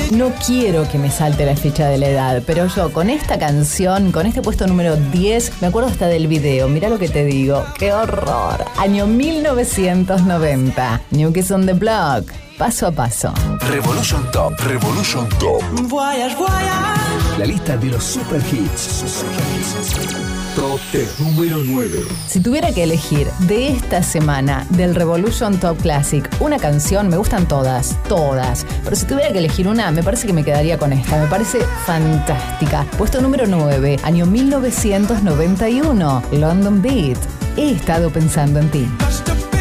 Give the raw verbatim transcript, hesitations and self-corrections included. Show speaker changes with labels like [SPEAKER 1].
[SPEAKER 1] No quiero que me salte la fecha de la edad, pero yo con esta canción, con este puesto número diez, me acuerdo hasta del video. Mirá lo que te digo. ¡Qué horror! Año mil novecientos noventa. New Kids on the Block. Paso a paso.
[SPEAKER 2] Revolution Top. Revolution Top.
[SPEAKER 3] Voyage, voyage.
[SPEAKER 2] La lista de los super hits. Top número nueve.
[SPEAKER 1] Si tuviera que elegir de esta semana del Revolution Top Classic una canción, me gustan todas, todas. Pero si tuviera que elegir una, me parece que me quedaría con esta. Me parece fantástica. Puesto número nueve, año mil novecientos noventa y uno, London Beat. He estado pensando en ti.